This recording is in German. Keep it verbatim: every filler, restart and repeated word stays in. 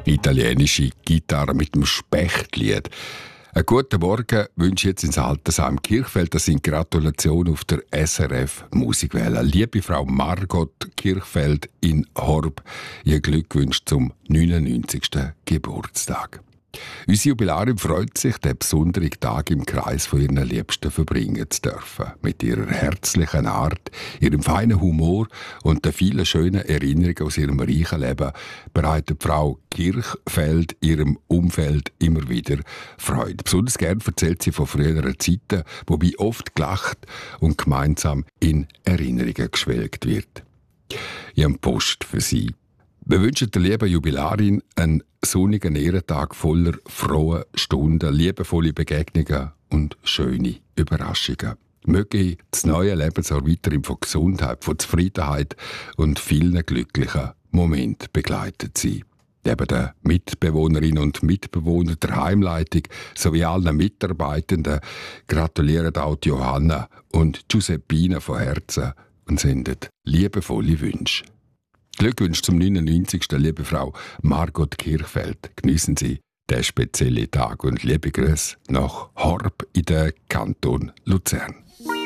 Italienische Gitarre mit dem Spechtlied. Einen guten Morgen wünsche ich jetzt ins Altersheim Kirchfeld. Das sind Gratulationen auf der S R F Musikwelle. Liebe Frau Margot Kirchfeld in Horb, ihr Glückwunsch zum neunundneunzigsten Geburtstag. Unsere Jubilarin freut sich, den besonderen Tag im Kreis von ihren Liebsten verbringen zu dürfen. Mit ihrer herzlichen Art, ihrem feinen Humor und den vielen schönen Erinnerungen aus ihrem reichen Leben bereitet Frau Kirchfeld ihrem Umfeld immer wieder Freude. Besonders gern erzählt sie von früheren Zeiten, wobei oft gelacht und gemeinsam in Erinnerungen geschwelgt wird. Ich habe Post für Sie. Wir wünschen der lieben Jubilarin einen sonnigen Ehrentag voller froher Stunden, liebevolle Begegnungen und schöne Überraschungen. Möge das neue Lebensjahr weiterhin von Gesundheit, von Zufriedenheit und vielen glücklichen Momenten begleitet sein. Neben den Mitbewohnerinnen und Mitbewohnern der Heimleitung sowie allen Mitarbeitenden gratulieren auch Johanna und Giuseppina von Herzen und sendet liebevolle Wünsche. Glückwünsche zum neunundneunzigsten liebe Frau Margot Kirchfeld. Geniessen Sie den speziellen Tag und liebe Grüße nach Horb in den Kanton Luzern.